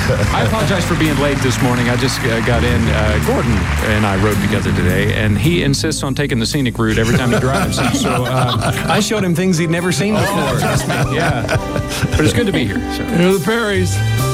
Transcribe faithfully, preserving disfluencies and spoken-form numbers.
I apologize for being late this morning. I just uh, got in. Uh, Gordon and I rode together today, and he insists on taking the scenic route every time he drives. So uh, I showed him things he'd never seen before. Oh, trust me. Yeah. But it's good to be here. So. Here are the Perrys.